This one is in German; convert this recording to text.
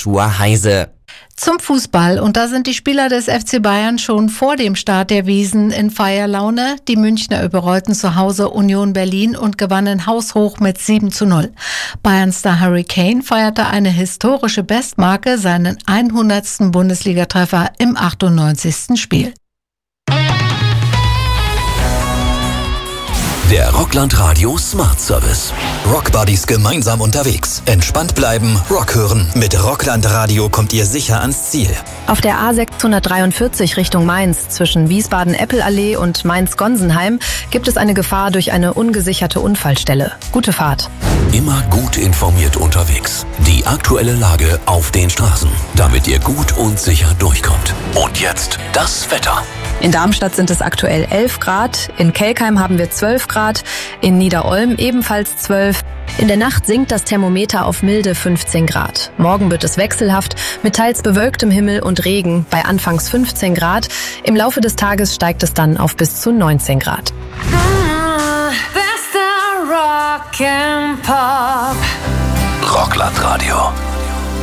Joshua Heise. Zum Fußball. Und da sind die Spieler des FC Bayern schon vor dem Start der Wiesn in Feierlaune. Die Münchner überrollten zu Hause Union Berlin und gewannen haushoch mit 7:0. Bayern-Star Harry Kane feierte eine historische Bestmarke, seinen 100. Bundesligatreffer im 98. Spiel. Der Rockland Radio Smart Service. Rockbuddies gemeinsam unterwegs. Entspannt bleiben, Rock hören. Mit Rockland Radio kommt ihr sicher ans Ziel. Auf der A643 Richtung Mainz zwischen Wiesbaden-Eppelallee und Mainz-Gonsenheim gibt es eine Gefahr durch eine ungesicherte Unfallstelle. Gute Fahrt. Immer gut informiert unterwegs. Die aktuelle Lage auf den Straßen, damit ihr gut und sicher durchkommt. Und jetzt das Wetter. In Darmstadt sind es aktuell 11 Grad, in Kelkheim haben wir 12 Grad, in Niederolm ebenfalls 12. In der Nacht sinkt das Thermometer auf milde 15 Grad. Morgen wird es wechselhaft mit teils bewölktem Himmel und Regen bei anfangs 15 Grad. Im Laufe des Tages steigt es dann auf bis zu 19 Grad. Bester Rock and Pop. Rockland Radio.